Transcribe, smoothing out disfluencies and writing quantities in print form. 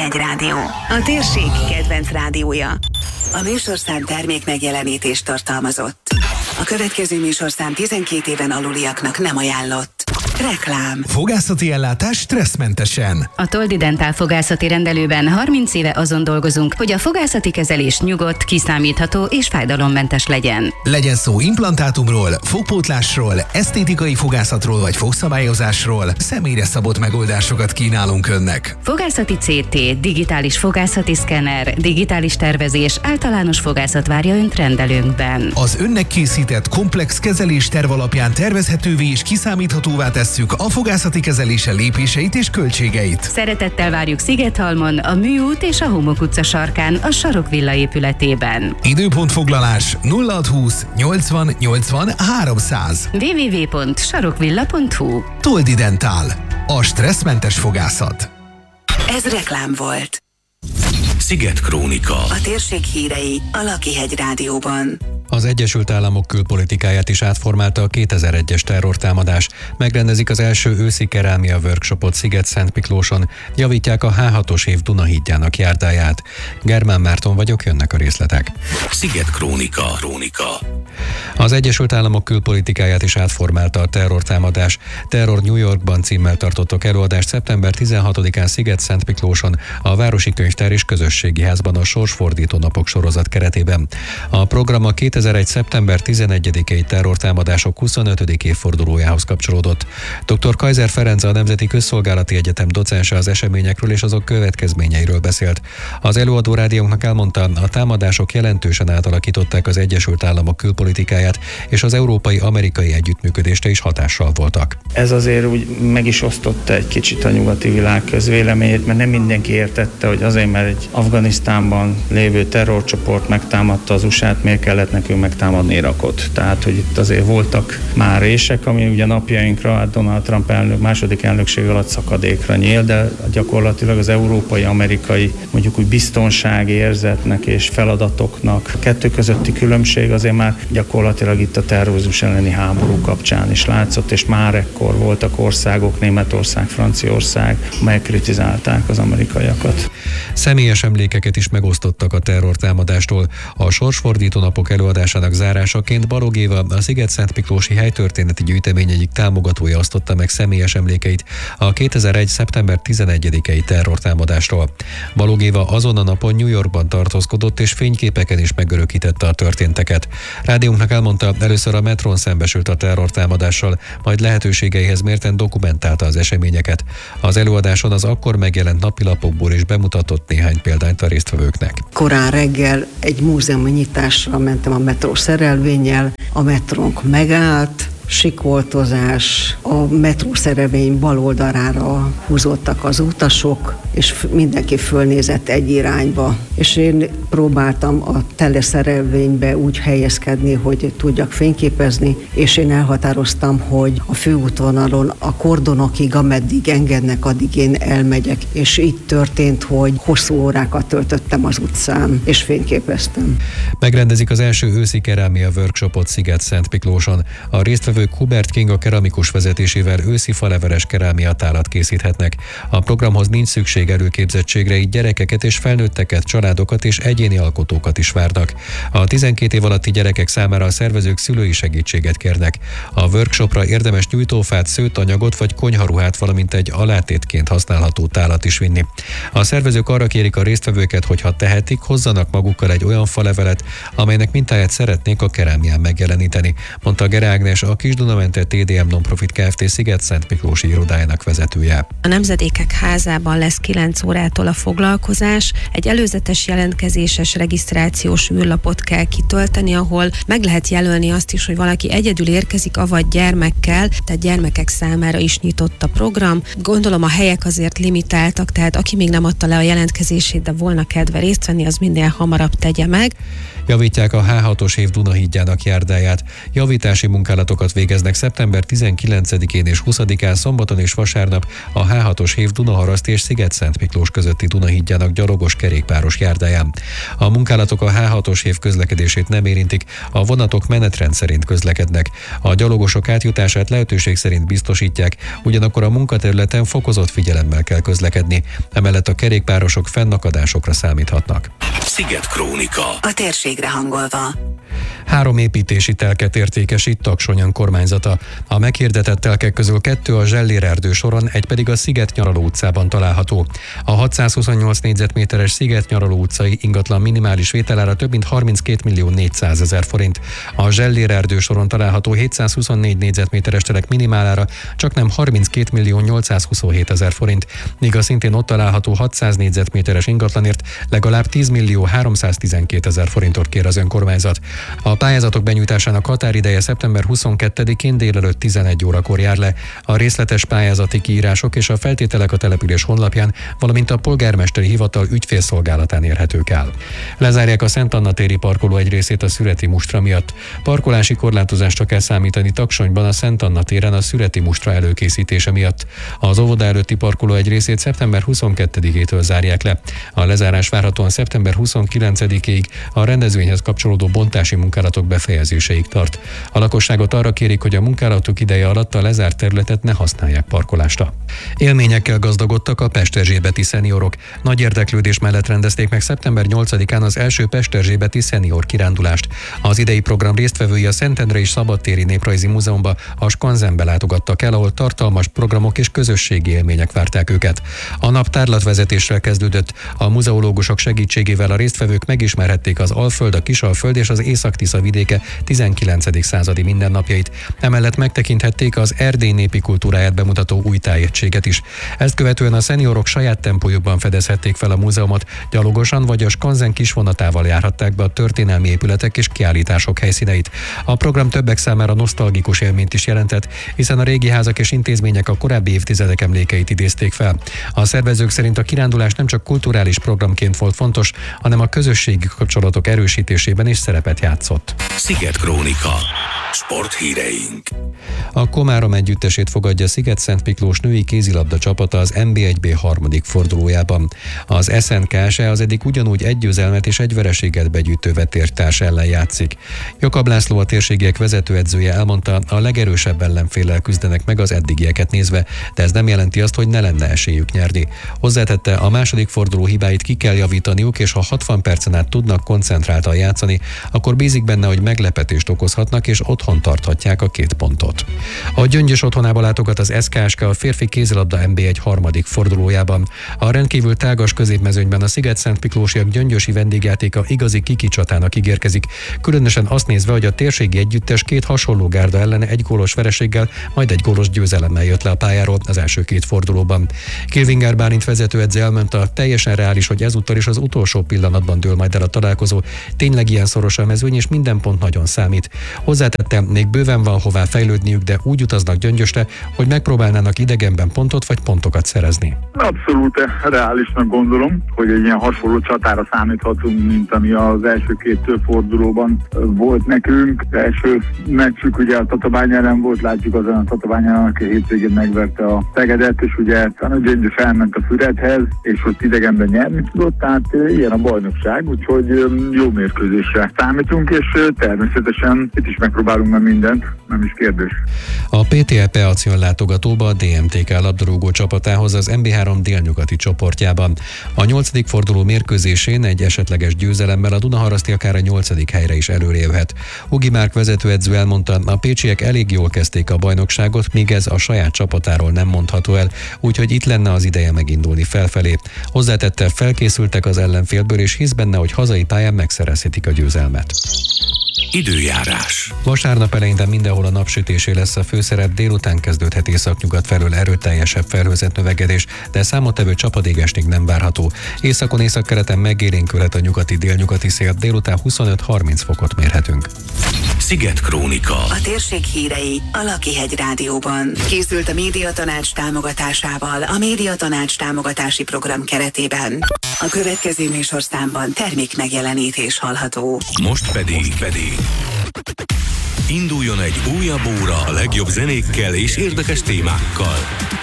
Lakihegy Rádió, a térség kedvenc rádiója. A műsorszám termék megjelenítést tartalmazott. A következő műsorszám 12 éven aluliaknak nem ajánlott. Reklám. Fogászati ellátás stresszmentesen. A Toldi Dentál fogászati rendelőben 30 éve azon dolgozunk, hogy a fogászati kezelés nyugodt, kiszámítható és fájdalommentes legyen. Legyen szó implantátumról, fogpótlásról, esztétikai fogászatról vagy fogszabályozásról, személyre szabott megoldásokat kínálunk önnek. Fogászati CT, digitális fogászati szkenner, digitális tervezés, általános fogászat várja önt rendelőnkben. Az önnek készített komplex kezelésterv alapján tervezhetővé és kiszámíthatóvá tesszük a fogászati kezelése lépéseit és költségeit. Szeretettel várjuk Szigethalmon, a Műút és a Homok utca sarkán, a Sarokvilla épületében. Időpontfoglalás 0620 80 80 300. www.sarokvilla.hu. Toldi Dentál. A stresszmentes fogászat. Ez reklám volt. Sziget Krónika. A térség hírei a Lakihegy Rádióban. Az Egyesült Államok külpolitikáját is átformálta a 2001-es terrortámadás. Megrendezik az első őszi kerámia workshopot Sziget-Szentmiklóson, javítják a H6-os év Dunahídjának járdáját. Germán Márton vagyok, jönnek a részletek. Sziget Krónika. Az Egyesült Államok külpolitikáját is átformálta a terrortámadás. Terror New Yorkban címmel tartottak előadást szeptember 16-án Sziget-Szentmiklóson, a Városi Könyvtár és Közösségi Házban a Sorsfordító napok sorozat keretében. A program a 2001. szeptember 11-i terrortámadások 25. évfordulójához kapcsolódott. Dr. Kaiser Ferenc, a Nemzeti Közszolgálati Egyetem docense az eseményekről és azok következményeiről beszélt. Az előadó rádiónknak elmondta, a támadások jelentősen átalakították az Egyesült Államok külpolitikáját, és az európai-amerikai együttműködésre is hatással voltak. Ez azért úgy meg is osztotta egy kicsit a nyugati világ közvéleményét, mert nem mindenki értette, hogy azért, mert egy Afganisztánban lévő terrorcsoport megtámadta az USA-t, miért kellett nekünk megtámadni Irakot. Tehát, hogy itt azért voltak már rések, ami ugye napjainkra, hát Donald Trump második elnökség alatt szakadékra nyílt, de gyakorlatilag az európai-amerikai mondjuk úgy biztonsági érzetnek és feladatoknak kettő közötti különbség azért már gyakorlatilag itt a terrorizmus elleni háború kapcsán is látszott, és már ekkor voltak országok, Németország, Franciaország, melyek kritizálták az amerikaiakat. Személyes emlékeket is megosztottak a terrortámadástól. A Sorsfordító napok előadásának zárásaként Balogh Éva, a Sziget-Szentmiklósi helytörténeti gyűjtemény egyik támogatója osztotta meg személyes emlékeit a 2001. szeptember 11-i terrortámadásról. Balogh Éva azon a napon New Yorkban tartózkodott, és fényképeken is megörökítette a történteket. Rádiónknak elmondta, először a metrón szembesült a terrortámadással, majd lehetőségeihez mérten dokumentálta az eseményeket. Az előadáson az akkor megjelent napilapokból is bemutatott néhány példányt a résztvevőknek. Korán reggel egy múzeum nyitásra mentem a metró szerelvénnyel, a metrónk megállt, sikoltozás, a metró szerelvény bal oldalára húzódtak az utasok, és mindenki fölnézett egy irányba. És én próbáltam a teleszerelvénybe úgy helyezkedni, hogy tudjak fényképezni, és én elhatároztam, hogy a főútvonalon a kordonokig, ameddig engednek, addig én elmegyek. És így történt, hogy hosszú órákat töltöttem az utcán, és fényképeztem. Megrendezik az első őszi kerámia workshopot Sziget-Szentmiklóson. A résztvevők Hubert Kinga keramikus vezetésével őszi faleveres kerámiatálat készíthetnek. A programhoz nincs szükség előképzettségre, így gyerekeket és felnőtteket, családokat és egyéni alkotókat is várnak. A 12 év alatti gyerekek számára a szervezők szülői segítséget kérnek. A workshopra érdemes nyújtófát, szőtanyagot vagy konyharuhát, valamint egy alátétként használható tálat is vinni. A szervezők arra kérik a résztvevőket, hogy ha tehetik, hozzanak magukkal egy olyan falevelet, amelynek mintáját szeretnék a kerámián megjeleníteni, mondta Gere Ágnes, a Kis-Dunamente TDM Nonprofit Kft. Sziget-Szentmiklósi irodájának vezetője. A Nemzedékek Házában lesz 9 órától a foglalkozás. Egy előzetes jelentkezéses regisztrációs űrlapot kell kitölteni, ahol meg lehet jelölni azt is, hogy valaki egyedül érkezik, avagy gyermekkel, tehát gyermekek számára is nyitott a program. Gondolom a helyek azért limitáltak, tehát aki még nem adta le a jelentkezését, de volna kedve részt venni, az minél hamarabb tegye meg. Javítják a H6-os év Dunahídjának járdáját. Javítási munkálatokat végeznek szeptember 19-én és 20-án szombaton és vasárnap a H6-os hév Dunaharaszti és Sziget-Szentmiklós közötti Dunahídjának gyalogos kerékpáros járdáján. A munkálatok a H6-os hév közlekedését nem érintik, a vonatok menetrend szerint közlekednek. A gyalogosok átjutását lehetőség szerint biztosítják, ugyanakkor a munkaterületen fokozott figyelemmel kell közlekedni. Emellett a kerékpárosok fennakadásokra számíthatnak. Sziget Krónika. A térségre hangolva. 3 építési telket értékesít Taksony kormányzata. A meghirdetett telkek közül 2 a Zsellér-erdő soron, egy pedig a Sziget Nyaraló utcában található. A 628 négyzetméteres Sziget Nyaraló utcai ingatlan minimális vételára több mint 32.400.000 forint. A Zsellér-erdő soron található 724 négyzetméteres telek minimálára csaknem 32.827.000 forint, míg a szintén ott található 600 négyzetméteres ingatlanért legalább 10.312.000 forintot kér az önkormányzat. A pályázatok benyújtásának határideje szeptember 22-én délelőtt 11 órakor jár le. A részletes pályázati kiírások és a feltételek a település honlapján, valamint a polgármesteri hivatal ügyfélszolgálatán érhetők el. Lezárják a Szent Anna téri parkoló egy részét a szüreti mustra miatt. Parkolási korlátozásra kell számítani Taksonyban a Szent Anna téren a szüreti mustra előkészítése miatt. Az óvoda előtti parkoló egy részét szeptember 22-től zárják le. A lezárás várhatóan szeptember 29-ig a rendezvényhez kapcsolódó bontási munkálatok befejezéséig tart. A lakosságot arra kérik, hogy a munkálatok ideje alatt a lezárt területet ne használják parkolásra. Élményekkel gazdagodtak a pesterzsébeti szeniorok. Nagy érdeklődés mellett rendezték meg szeptember 8-án az első pesterzsébeti szenior kirándulást. Az idei program résztvevői a Szentendrei Szabadtéri Néprajzi Múzeumba, a Skanzenbe látogattak el, ahol tartalmas programok és közösségi élmények várták őket. A nap tárlatvezetéssel kezdődött. A muzeológusok segítségével a résztvevők megismerhették az Alföld, a Kisalföld és az Észak-Tisza vidéke 19. századi mindennapjait. Emellett megtekinthették az Erdély népi kultúráját bemutató új tájegységet is. Ezt követően a szeniorok saját tempójukban fedezhették fel a múzeumot, gyalogosan vagy a Skanzen kisvonatával járhatták be a történelmi épületek és kiállítások helyszíneit. A program többek számára nosztalgikus élményt is jelentett, hiszen a régi házak és intézmények a korábbi évtizedek emlékeit idézték fel. A szervezők szerint a kirándulás nem csak kulturális programként volt fontos, hanem a közösségi kapcsolatok erősítésében is szerepet játszott. Sziget Krónika. Sporthíreink. A Komárom együttesét fogadja Sziget-Szentmiklós női kézilabda csapata az NB1B harmadik fordulójában. Az SNK-se az eddig ugyanúgy egy győzelmet és egy vereséget begyűjtő vetértárs ellen játszik. Jakab László, a térségiek vezetőedzője elmondta, a legerősebb ellenféllel küzdenek meg az eddigieket nézve, de ez nem jelenti azt, hogy ne lenne esélyük nyerni. Hozzátette, a második forduló hibáit ki kell javítaniuk, és ha 60 percen át tudnak koncentráltan játszani, akkor bízik benne, hogy meglepetést okozhatnak, és otthon tarthatják a 2 pontot. A Gyöngyös otthonába látogat az SKSK a férfi kézilabda NB1 harmadik fordulójában. A rendkívül tágas középmezőnyben a Sziget-Szentmiklósiak gyöngyösi vendégjátéka igazi kikicsatának ígérkezik, különösen azt nézve, hogy a térségi együttes 2 hasonló gárda ellen egy gólos vereséggel, majd egy gólos győzelemmel jött le a pályáról az első 2 fordulóban. Kilvingár Bálint vezetőedző elmondta, teljesen reális, hogy ezúttal is az utolsó pillanatban dől majd el a találkozó. Tényleg ilyen szoros a mezőny, és minden pont nagyon számít. Hozzátette, még bőven van hová fejlődniük, de úgy utaznak Gyöngyösre, hogy megpróbálnának idegenben pontot vagy pontokat szerezni. Abszolút reálisnak gondolom, hogy egy ilyen hasonló csatára számíthatunk, mint ami az első 2 fordulóban volt nekünk. Az első meccsük ugye a Tatabány ellen volt, látjuk azon a Tatabány ellen, aki hétvégén megverte a Szegedet, és ugye a Gyöngyös elment a Füredhez, és ott idegenben nyerni tudott, tehát ilyen a bajnokság, úgyhogy jó mérkőzésre számítunk, és természetesen itt is megpróbálunk már mindent, nem is kérdés. A PTL Peacion látogatóba a DMTK labdarúgó csapatához az MB3 délnyugati csoportjában. A 8. forduló mérkőzésén egy esetleges győzelemmel a Dunaharaszti akár a 8. helyre is előrévhet. Hugi Márk vezetőedző elmondta, a pécsiek elég jól kezdték a bajnokságot, míg ez a saját csapatáról nem mondható el, úgyhogy itt lenne az ideje megindulni felfelé. Hozzátette, felkészültek az ellenfélből, és hisz benne, hogy hazai pályán megszerezhetik a győzelmet. Időjárás. Vasárnap eleinte mindenhol a napsütésé lesz a főszerep, délután kezdődhet északnyugat felől erőteljesebb felhőzet növekedés, de számottevő csapadékestig nem várható. Északon északkeleten megélénkülhet a nyugati-délnyugati szél, délután 25-30 fokot mérhetünk. Sziget Krónika. A térség hírei a Lakihegy Rádióban. Készült a Médiatanács támogatásával a Médiatanács támogatási program keretében. A következő műsorszámban termék megjelenítés hallható. Most pedig Induljon egy újabb óra a legjobb zenékkel és érdekes témákkal.